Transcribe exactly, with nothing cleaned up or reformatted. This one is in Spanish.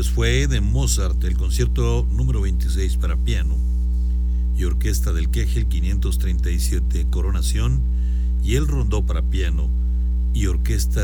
pues fue de Mozart el concierto número veintiséis para piano y orquesta del Kegel quinientos treinta y siete Coronación y el rondó para piano y orquesta